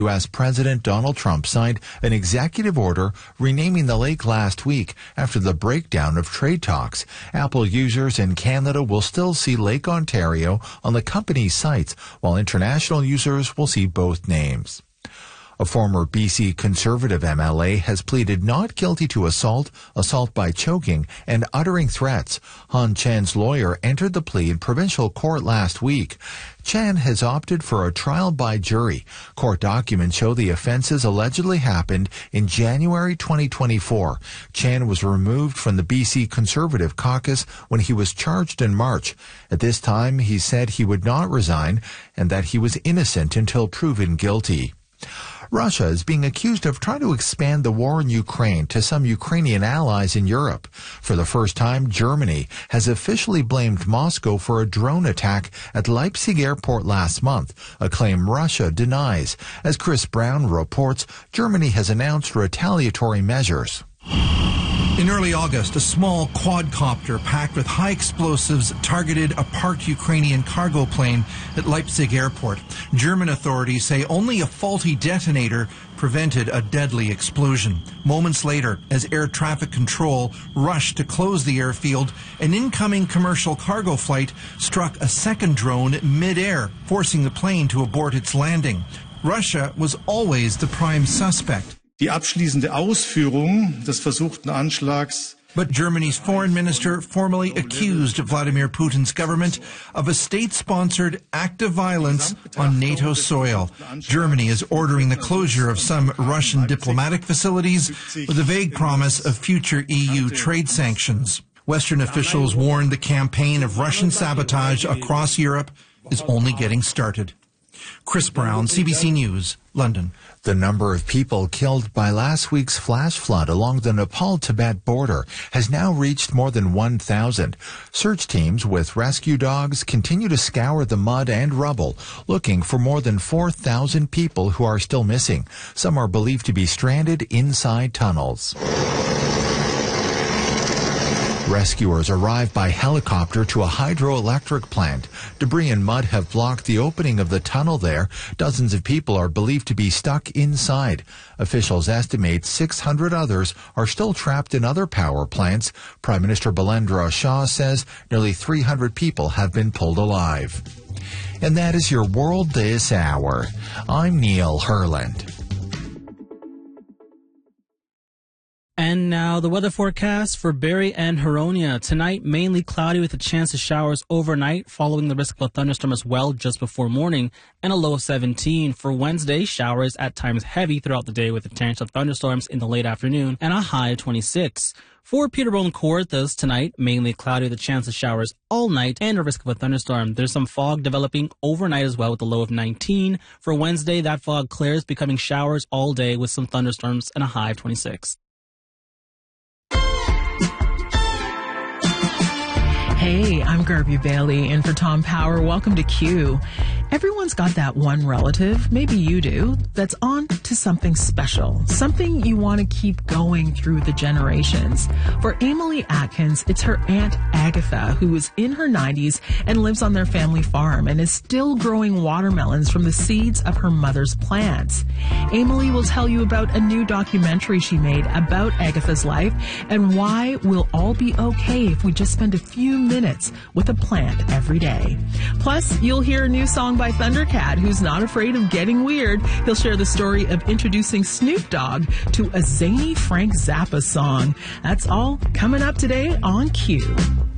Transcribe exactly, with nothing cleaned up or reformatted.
U S President Donald Trump signed an executive order renaming the lake last week after the breakdown of trade talks. Apple users in Canada will still see Lake Ontario on the company's sites, while international users will see both names. A former B C Conservative M L A has pleaded not guilty to assault, assault by choking, and uttering threats. Han Chen's lawyer entered the plea in provincial court last week. Chen has opted for a trial by jury. Court documents show the offenses allegedly happened in January twenty twenty-four. Chen was removed from the B C Conservative caucus when he was charged in March. At this time, he said he would not resign and that he was innocent until proven guilty. Russia is being accused of trying to expand the war in Ukraine to some Ukrainian allies in Europe. For the first time, Germany has officially blamed Moscow for a drone attack at Leipzig airport last month, a claim Russia denies. As Chris Brown reports, Germany has announced retaliatory measures. In early August, a small quadcopter packed with high explosives targeted a parked Ukrainian cargo plane at Leipzig airport. German authorities say only a faulty detonator prevented a deadly explosion. Moments later, as air traffic control rushed to close the airfield, an incoming commercial cargo flight struck a second drone mid-air, forcing the plane to abort its landing. Russia was always the prime suspect. Die abschließende Ausführung des versuchten Anschlags. But Germany's foreign minister formally accused Vladimir Putin's government of a state-sponsored act of violence on NATO soil. Germany is ordering the closure of some Russian diplomatic facilities with a vague promise of future E U trade sanctions. Western officials warned the campaign of Russian sabotage across Europe is only getting started. Chris Brown, C B C News, London. The number of people killed by last week's flash flood along the Nepal-Tibet border has now reached more than one thousand. Search teams with rescue dogs continue to scour the mud and rubble, looking for more than four thousand people who are still missing. Some are believed to be stranded inside tunnels. Rescuers arrived by helicopter to a hydroelectric plant. Debris and mud have blocked the opening of the tunnel there. Dozens of people are believed to be stuck inside. Officials estimate six hundred others are still trapped in other power plants. Prime Minister Balendra Shah says nearly three hundred people have been pulled alive. And that is your world this hour. I'm Neil Herland. And now the weather forecast for Barrie and Huronia. Tonight, mainly cloudy with a chance of showers overnight, following the risk of a thunderstorm as well just before morning, and a low of seventeen. For Wednesday, showers at times heavy throughout the day with a chance of thunderstorms in the late afternoon, and a high of twenty-six. For Peterborough and Kawarthas tonight, mainly cloudy with a chance of showers all night and a risk of a thunderstorm. There's some fog developing overnight as well with a low of nineteen. For Wednesday, that fog clears, becoming showers all day with some thunderstorms and a high of twenty-six. Hey, I'm Garby Bailey, in for Tom Power. Welcome to Q. Everyone's got that one relative, maybe you do, that's on to something special, something you want to keep going through the generations. For Emily Atkins, it's her Aunt Agatha, who is in her nineties and lives on their family farm and is still growing watermelons from the seeds of her mother's plants. Emily will tell you about a new documentary she made about Agatha's life and why we'll all be okay if we just spend a few minutes with a plant every day. Plus, you'll hear a new song by Thundercat, who's not afraid of getting weird. He'll share the story of introducing Snoop Dogg to a zany Frank Zappa song. That's all coming up today on Q.